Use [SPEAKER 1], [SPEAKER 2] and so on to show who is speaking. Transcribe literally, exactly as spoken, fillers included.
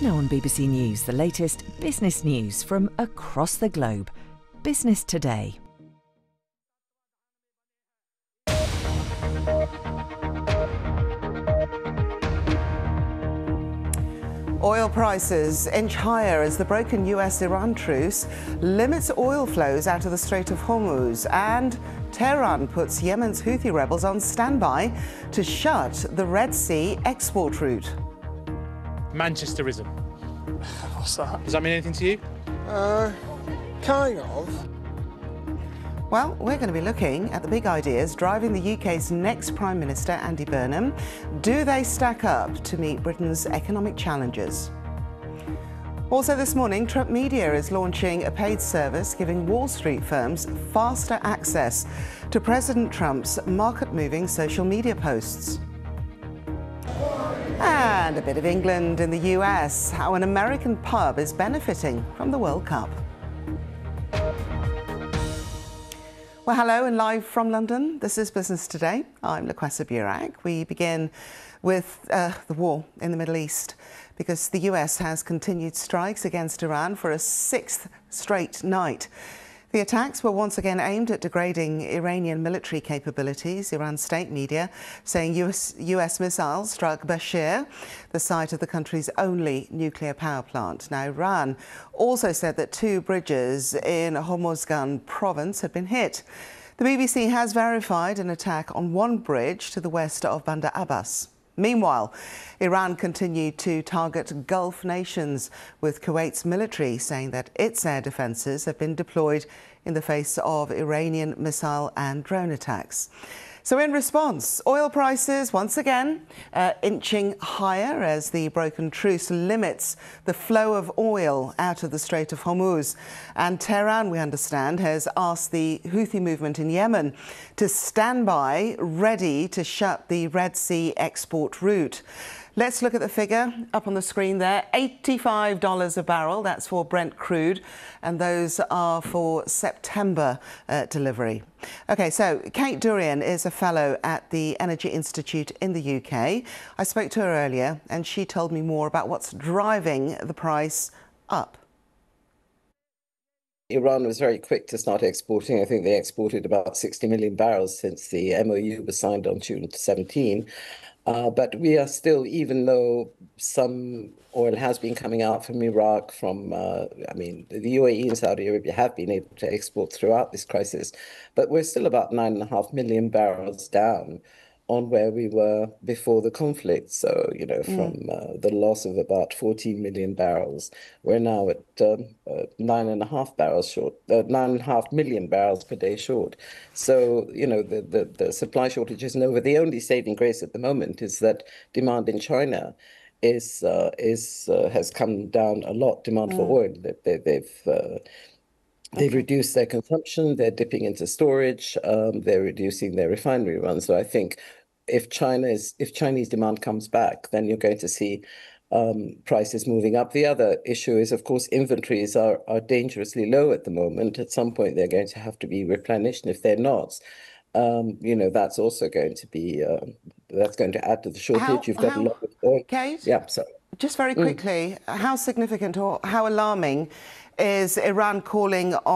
[SPEAKER 1] Now on B B C News, the latest business news from across the globe. Business Today.
[SPEAKER 2] Oil prices inch higher as the broken U S Iran truce limits oil flows out of the Strait of Hormuz, and Tehran puts Yemen's Houthi rebels on standby to shut the Red Sea export route.
[SPEAKER 3] Manchesterism. What's that? Does that mean anything to you?
[SPEAKER 4] Uh, kind of.
[SPEAKER 2] Well, we're going to be looking at the big ideas driving the U K's next Prime Minister, Andy Burnham. Do they stack up to meet Britain's economic challenges? Also this morning, Trump Media is launching a paid service giving Wall Street firms faster access to President Trump's market-moving social media posts. And a bit of England in the U S, how an American pub is benefiting from the World Cup. Well, hello and live from London. This is Business Today. I'm Lakwesa Burak. We begin with uh, the war in the Middle East, because the U S has continued strikes against Iran for a sixth straight night. The attacks were once again aimed at degrading Iranian military capabilities. Iran's state media saying U S, U S missiles struck Bushehr, the site of the country's only nuclear power plant. Now, Iran also said that two bridges in Hormozgan province had been hit. The B B C has verified an attack on one bridge to the west of Bandar Abbas. Meanwhile, Iran continued to target Gulf nations, with Kuwait's military saying that its air defences have been deployed in the face of Iranian missile and drone attacks. So in response, oil prices once again uh, inching higher as the broken truce limits the flow of oil out of the Strait of Hormuz. And Tehran, we understand, has asked the Houthi movement in Yemen to stand by, ready to shut the Red Sea export route. Let's look at the figure up on the screen there. eighty-five dollars a barrel, that's for Brent crude, and those are for September uh, delivery. OK, so Kate Durian is a fellow at the Energy Institute in the U K. I spoke to her earlier, and she told me more about what's driving the price up.
[SPEAKER 5] Iran was very quick to start exporting. I think they exported about sixty million barrels since the M O U was signed on June seventeenth. Uh, but we are still, even though some oil has been coming out from Iraq, from, uh, I mean, the U A E and Saudi Arabia have been able to export throughout this crisis, but we're still about nine and a half million barrels down on where we were before the conflict. So, you know, from mm. uh, the loss of about fourteen million barrels, we're now at um, uh, nine and a half barrels short, uh, nine and a half million barrels per day short. So, you know, the, the, the supply shortage isn't over. The only saving grace at the moment is that demand in China is uh, is uh, has come down a lot. Demand mm. for oil, they, they, they've uh, They've okay. reduced their consumption, they're dipping into storage, um, they're reducing their refinery runs. So I think if China is, if Chinese demand comes back, then you're going to see um, prices moving up. The other issue is, of course, inventories are, are dangerously low at the moment. At some point, they're going to have to be replenished. And if they're not, um, you know, that's also going to be, uh, that's going to add to the shortage.
[SPEAKER 2] How,
[SPEAKER 5] You've got
[SPEAKER 2] how,
[SPEAKER 5] a lot of oil.
[SPEAKER 2] Kate,
[SPEAKER 5] yeah, so.
[SPEAKER 2] Just very quickly, mm. how significant or how alarming is Iran calling on